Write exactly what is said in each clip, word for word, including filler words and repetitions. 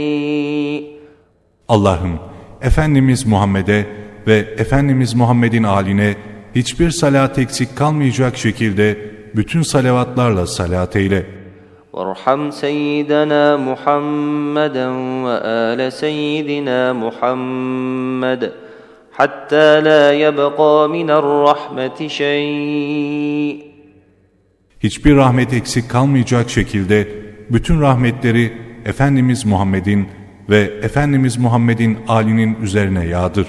Allah'ım, Efendimiz Muhammed'e ve Efendimiz Muhammed'in âline hiçbir salat eksik kalmayacak şekilde bütün salavatlarla salat eyle. وَارْحَمْ سَيِّدَنَا مُحَمَّدًا وَآلَ سَيِّدِنَا مُحَمَّدٍ حَتَّى لَا يَبْقَى مِنَ الرَّحْمَةِ شَيْءٍ. Hiçbir rahmet eksik kalmayacak şekilde bütün rahmetleri Efendimiz Muhammed'in ve Efendimiz Muhammed'in âlinin üzerine yağdır.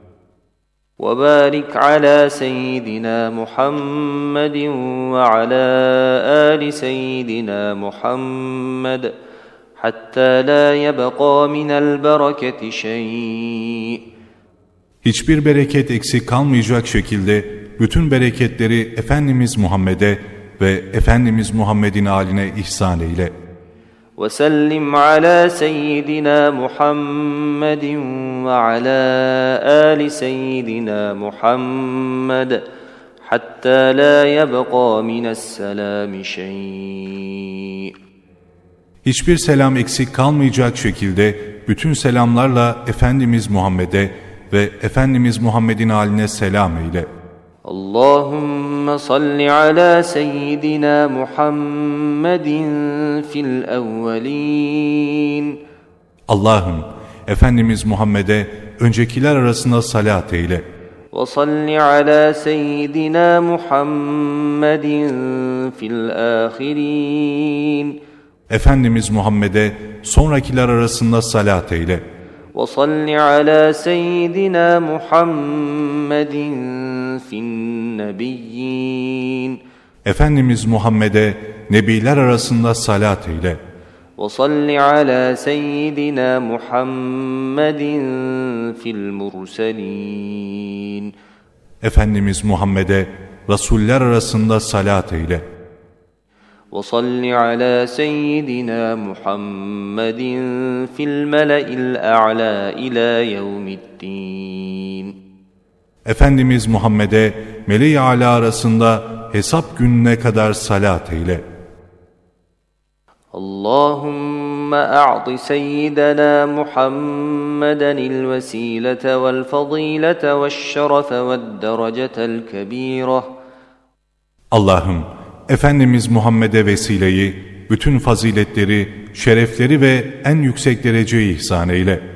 وَبَارِكْ عَلَى سَيِّدِنَا مُحَمَّدٍ وَعَلَى آلِ سَيِّدِنَا مُحَمَّدٍ حَتَّى لَا يَبْقَى مِنَ الْبَرَكَةِ شَيْءٍ. Hiçbir bereket eksik kalmayacak şekilde bütün bereketleri Efendimiz Muhammed'e ve Efendimiz Muhammed'in âline ihsan eyle. وَسَلِّمْ عَلَى سَيِّدِنَا مُحَمَّدٍ وَعَلَى آلِ سَيِّدِنَا مُحَمَّدٍ حَتَّى لَا يَبْقَى مِنَ السَّلَامِ شَيْءٍ. Hiçbir selam eksik kalmayacak şekilde bütün selamlarla Efendimiz Muhammed'e ve Efendimiz Muhammed'in âline selam eyle. Allahümme salli ala seyyidina Muhammedin fil evvelin. Allah'ım, Efendimiz Muhammed'e öncekiler arasında salat eyle. Ve salli ala seyyidina Muhammedin fil ahirin. Efendimiz Muhammed'e sonrakiler arasında salat eyle. وَصَلِّ عَلَى سَيِّدِنَا مُحَمَّدٍ فِي النَّبِيِّينَ. Efendimiz Muhammed'e nebiler arasında salat eyle. وَصَلِّ عَلَى سَيِّدِنَا مُحَمَّدٍ فِي الْمُرْسَلِينَ. Efendimiz Muhammed'e rasuller arasında salat eyle. وَصَلِّ عَلَى سَيِّدِنَا مُحَمَّدٍ فِي الْمَلَإِ الْأَعْلَى إِلَى يَوْمِ الدِّينِ. Efendimiz Muhammed'e meleği âlâ arasında hesap gününe kadar salat eyle. اللهم أعط سيدنا محمدا الوسيلة والفضيلة والشرف والدرجة الكبيرة. Allah'ım, Efendimiz Muhammed'e vesileyi, bütün faziletleri, şerefleri ve en yüksek dereceyi ihsan eyle.